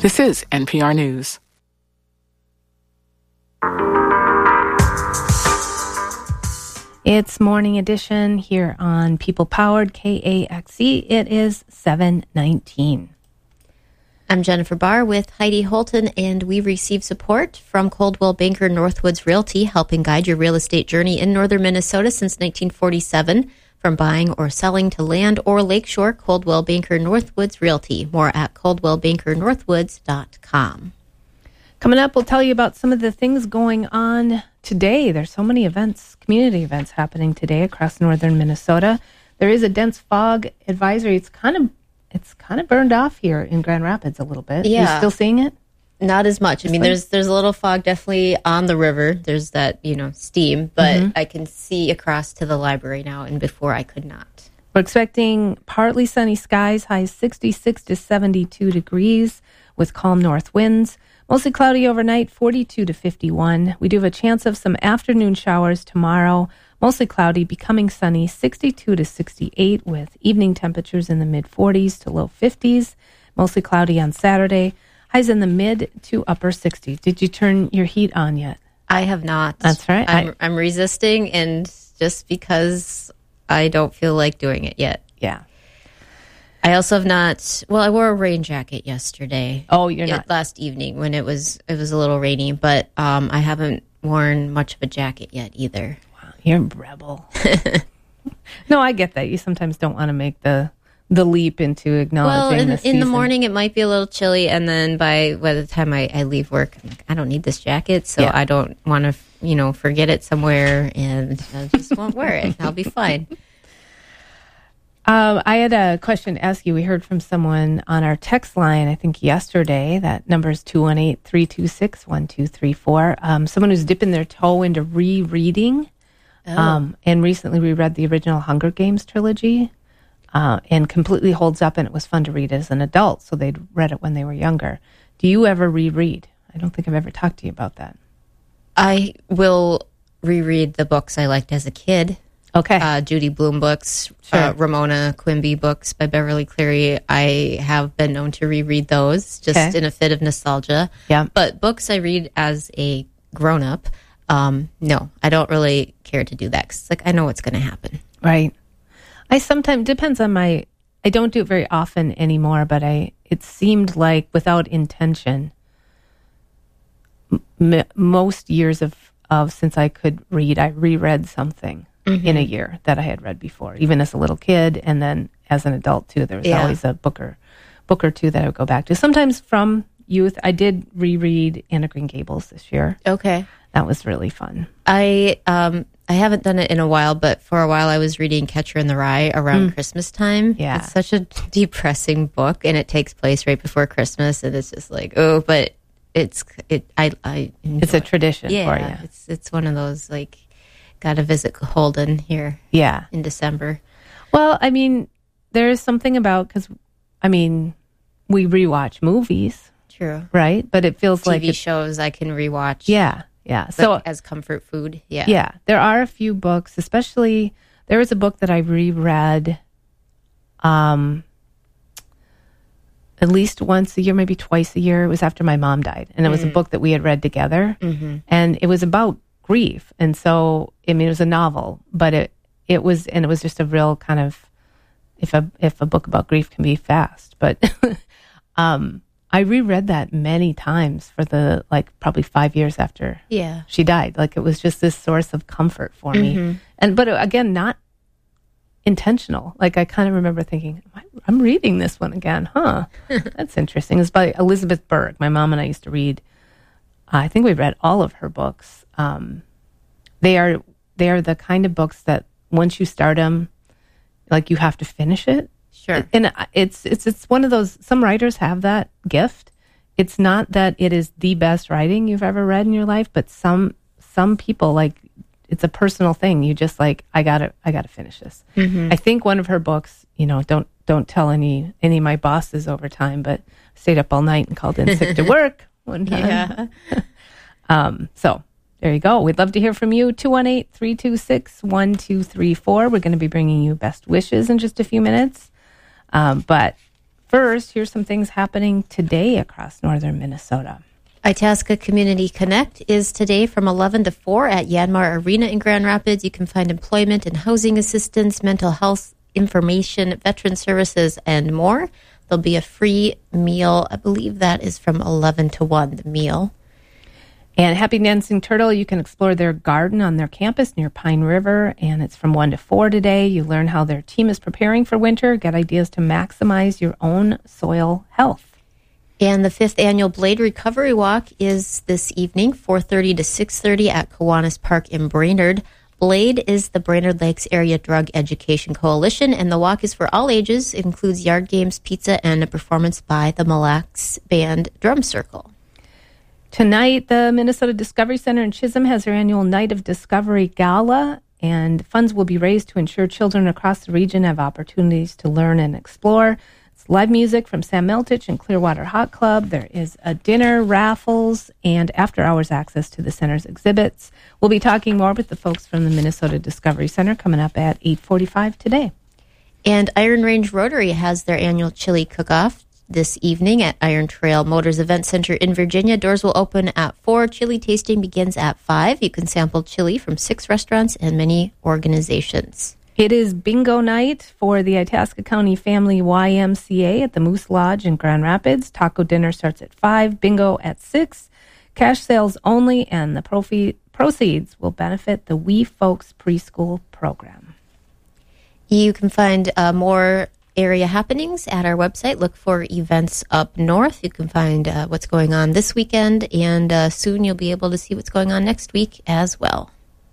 This is NPR News. It's Morning Edition here on People Powered KAXE. It is 7:19. I'm Jennifer Barr with Heidi Holton, and we receive support from Coldwell Banker Northwoods Realty, helping guide your real estate journey in northern Minnesota since 1947. From buying or selling to land or lakeshore, Coldwell Banker Northwoods Realty. More at coldwellbankernorthwoods.com. Coming up, we'll tell you about some of the things going on today. There's so many events, community events happening today across northern Minnesota. There is a dense fog advisory. It's kind of burned off here in Grand Rapids a little bit. Yeah. You still seeing it? Not as much. I mean, there's a little fog definitely on the river. There's that, steam, but I can see across to the library now, and before I could not. We're expecting partly sunny skies, highs 66 to 72 degrees with calm north winds. Mostly cloudy overnight, 42 to 51. We do have a chance of some afternoon showers tomorrow. Mostly cloudy, becoming sunny, 62 to 68 with evening temperatures in the mid-40s to low 50s. Mostly cloudy on Saturday. Highs in the mid to upper 60s. Did you turn your heat on yet? I have not. That's right. I'm resisting, and just because I don't feel like doing it yet. Yeah. I also have not. Well, I wore a rain jacket yesterday. Oh, you're not. Last evening when it was a little rainy, but I haven't worn much of a jacket yet either. Wow, you're a rebel. No, I get that. You sometimes don't want to make the leap into acknowledging the season. In the morning, it might be a little chilly, and then by the time I leave work, I'm like, I don't need this jacket, so I don't want to, forget it somewhere, and I just won't wear it. I'll be fine. I had a question to ask you. We heard from someone on our text line, I think yesterday. That number is 218-326-1234. Someone who's dipping their toe into rereading, and recently reread the original Hunger Games trilogy. And completely holds up, and it was fun to read as an adult, so they'd read it when they were younger. Do you ever reread? I don't think I've ever talked to you about that. I will reread the books I liked as a kid. Okay. Judy Blume books, sure. Ramona Quimby books by Beverly Cleary. I have been known to reread those just in a fit of nostalgia. Yeah. But books I read as a grown-up, no, I don't really care to do that, because I know what's going to happen. Right. I sometimes, depends on I don't do it very often anymore, but it seemed like without intention, most years of since I could read, I reread something in a year that I had read before, even as a little kid. And then as an adult too, there was always a book or two that I would go back to. Sometimes from youth. I did reread Anne of Green Gables this year. Okay. That was really fun. I haven't done it in a while, but for a while I was reading Catcher in the Rye around Christmas time. Yeah. It's such a depressing book, and it takes place right before Christmas, and it's just like, but it's a tradition for you. It's one of those, like, got to visit Holden here in December. Well, I mean, there is something about, because, I mean, we rewatch movies. True. Right? But it feels like TV shows I can rewatch. Yeah. So as comfort food. Yeah. Yeah. There are a few books, especially there was a book that I reread at least once a year, maybe twice a year. It was after my mom died. And it was a book that we had read together. Mm-hmm. And it was about grief. And so, I mean, it was a novel, but it was just a real kind of, if a book about grief can be fast. But I reread that many times for probably 5 years after she died. Like, it was just this source of comfort for me. But again, not intentional. Like, I kind of remember thinking, I'm reading this one again, huh? That's interesting. It's by Elizabeth Berg. My mom and I used to read, I think we read all of her books. They are the kind of books that once you start them, like, you have to finish it. Sure. And it's one of those, some writers have that gift. It's not that it is the best writing you've ever read in your life, but some people, like, it's a personal thing. You just like, I gotta finish this. Mm-hmm. I think one of her books, don't tell any of my bosses over time, but I stayed up all night and called in sick to work one time. Yeah. So there you go. We'd love to hear from you. 218-326-1234. We're going to be bringing you best wishes in just a few minutes. But first, here's some things happening today across northern Minnesota. Itasca Community Connect is today from 11 to 4 at Yanmar Arena in Grand Rapids. You can find employment and housing assistance, mental health information, veteran services, and more. There'll be a free meal. I believe that is from 11 to 1, the meal. And Happy Dancing Turtle, you can explore their garden on their campus near Pine River, and it's from 1 to 4 today. You learn how their team is preparing for winter, get ideas to maximize your own soil health. And the 5th annual Blade Recovery Walk is this evening, 4:30 to 6:30 at Kiwanis Park in Brainerd. Blade is the Brainerd Lakes Area Drug Education Coalition, and the walk is for all ages. It includes yard games, pizza, and a performance by the Mille Lacs Band Drum Circle. Tonight, the Minnesota Discovery Center in Chisholm has their annual Night of Discovery Gala, and funds will be raised to ensure children across the region have opportunities to learn and explore. It's live music from Sam Meltich and Clearwater Hot Club. There is a dinner, raffles, and after-hours access to the center's exhibits. We'll be talking more with the folks from the Minnesota Discovery Center coming up at 8:45 today. And Iron Range Rotary has their annual chili cook-off this evening at Iron Trail Motors Event Center in Virginia. Doors will open at 4. Chili tasting begins at 5. You can sample chili from 6 restaurants and many organizations. It is bingo night for the Itasca County Family YMCA at the Moose Lodge in Grand Rapids. Taco dinner starts at 5, bingo at 6. Cash sales only, and the proceeds will benefit the We Folks preschool program. You can find more area happenings at our website. Look for events up north. You can find what's going on this weekend, and soon you'll be able to see what's going on next week as well.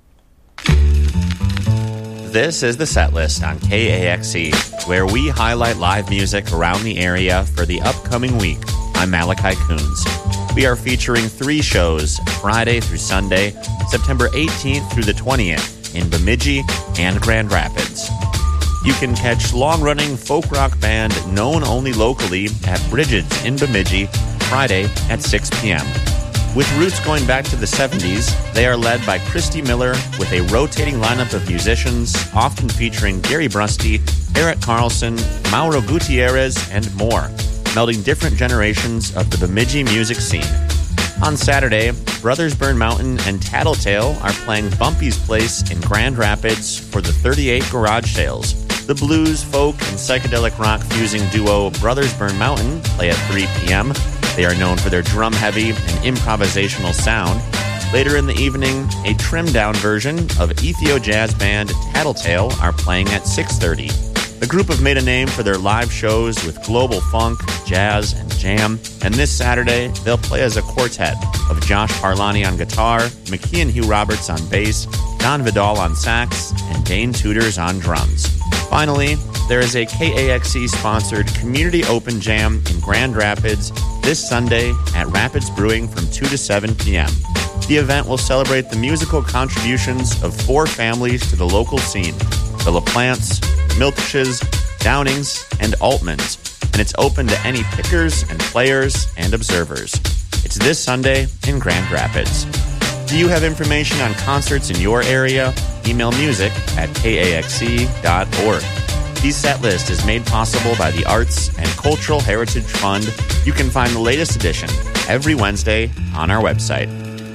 This is the set list on KAXE, where we highlight live music around the area for the upcoming week. I'm Malachi Coons. We are featuring 3 shows, Friday through Sunday, September 18th through the 20th, in Bemidji and Grand Rapids. You can catch long-running folk rock band known only locally at Bridget's in Bemidji, Friday at 6 p.m. With roots going back to the 70s, they are led by Christy Miller with a rotating lineup of musicians, often featuring Gary Brusty, Eric Carlson, Mauro Gutierrez, and more, melding different generations of the Bemidji music scene. On Saturday, Brothers Burn Mountain and Tattletale are playing Bumpy's Place in Grand Rapids for the 38 garage sales. The blues, folk, and psychedelic rock fusing duo Brothers Burn Mountain play at 3 p.m. They are known for their drum-heavy and improvisational sound. Later in the evening, a trimmed-down version of Ethio jazz band Tattletale are playing at 6:30. The group have made a name for their live shows with global funk, jazz, and jam, and this Saturday, they'll play as a quartet of Josh Parlani on guitar, McKeon Hugh Roberts on bass, Don Vidal on sax, and Dane Tudors on drums. Finally, there is a KAXE-sponsored Community Open Jam in Grand Rapids this Sunday at Rapids Brewing from 2 to 7 p.m. The event will celebrate the musical contributions of 4 families to the local scene, the LaPlants, Milkshes, Downings, and Altmans, and it's open to any pickers and players and observers. It's this Sunday in Grand Rapids. Do you have information on concerts in your area? Email music@kaxe.org. The set list is made possible by the Arts and Cultural Heritage Fund. You can find the latest edition every Wednesday on our website.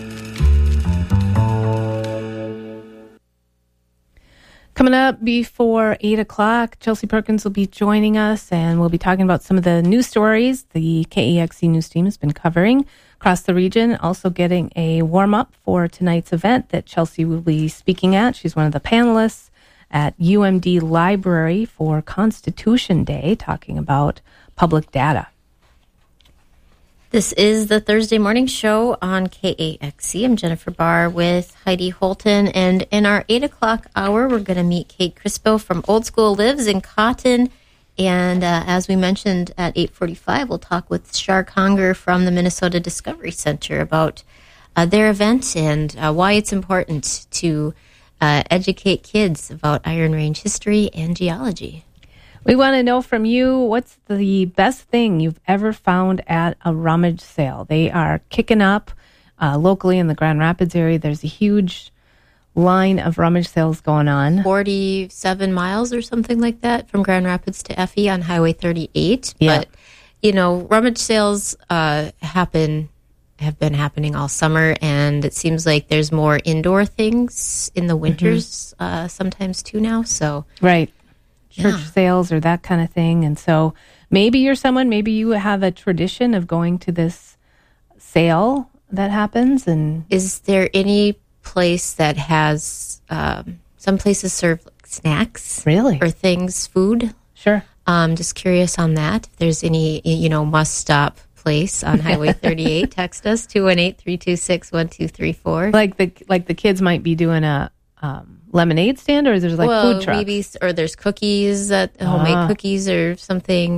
Coming up before 8 o'clock, Chelsea Perkins will be joining us, and we'll be talking about some of the news stories the KAXE news team has been covering across the region, also getting a warm-up for tonight's event that Chelsea will be speaking at. She's one of the panelists at UMD Library for Constitution Day, talking about public data. This is the Thursday morning show on KAXE. I'm Jennifer Barr with Heidi Holton, and in our 8 o'clock hour, we're going to meet Kate Crispo from Old School Lives in Cotton, and as we mentioned at 8:45, we'll talk with Shar Conger from the Minnesota Discovery Center about their event and why it's important to educate kids about Iron Range history and geology. We want to know from you, what's the best thing you've ever found at a rummage sale? They are kicking up locally in the Grand Rapids area. There's a huge line of rummage sales going on. 47 miles or something like that from Grand Rapids to Effie on Highway 38. Yeah. But, rummage sales have been happening all summer, and it seems like there's more indoor things in the winters sometimes too now. So Right. Church sales or that kind of thing. And so maybe you're someone, maybe you have a tradition of going to this sale that happens. And is there any place that has some places serve like snacks Really? or things, food? Sure. Just curious on that. If there's any must stop place on Highway 38, text us 218-326-1234. Like the kids might be doing a lemonade stand, or there's food trucks. Maybe, or there's cookies, homemade cookies or something.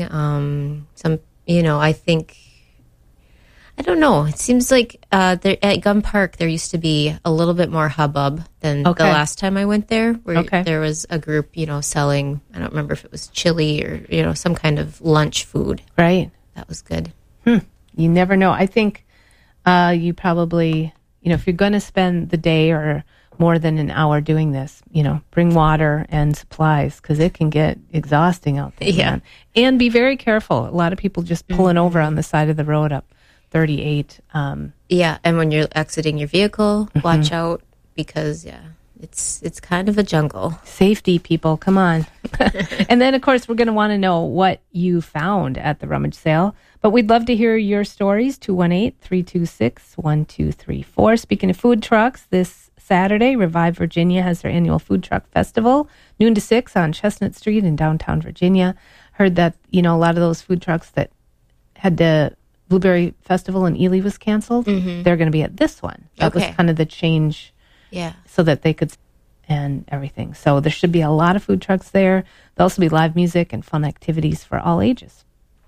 I think, I don't know. It seems like there, at Gun Park, there used to be a little bit more hubbub than the last time I went there, where there was a group, selling, I don't remember if it was chili or, some kind of lunch food. Right. That was good. You never know. I think you probably, if you're going to spend the day or more than an hour doing this, bring water and supplies, because it can get exhausting out there. Yeah. Man. And be very careful. A lot of people just pulling over on the side of the road up 38. Yeah, and when you're exiting your vehicle, watch out, because, it's kind of a jungle. Safety, people, come on. And then, of course, we're going to want to know what you found at the rummage sale. But we'd love to hear your stories, 218-326-1234. Speaking of food trucks, this Saturday, Revive Virginia has their annual food truck festival, noon to 6 on Chestnut Street in downtown Virginia. Heard that, a lot of those food trucks that had the Blueberry Festival in Ely was canceled. They're going to be at this one. That was kind of the change. Yeah. So that they could, and everything. So there should be a lot of food trucks there. There'll also be live music and fun activities for all ages.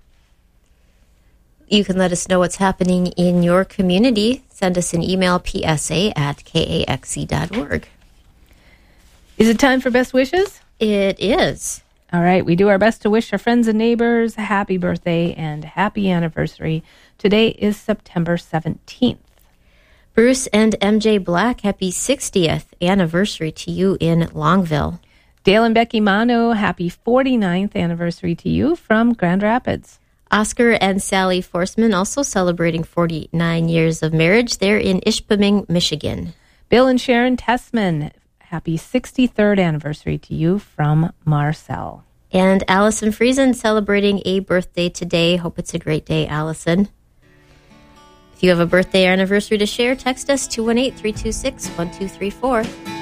You can let us know what's happening in your community. Send us an email, psa@kaxc.org. Is it time for best wishes? It is. All right. We do our best to wish our friends and neighbors a happy birthday and happy anniversary. Today is September 17th. Bruce and MJ Black, happy 60th anniversary to you in Longville. Dale and Becky Mano, happy 49th anniversary to you from Grand Rapids. Oscar and Sally Forsman also celebrating 49 years of marriage. They're in Ishpeming, Michigan. Bill and Sharon Tessman, happy 63rd anniversary to you from Marcel. And Allison Friesen celebrating a birthday today. Hope it's a great day, Allison. If you have a birthday or anniversary to share, text us 218-326-1234.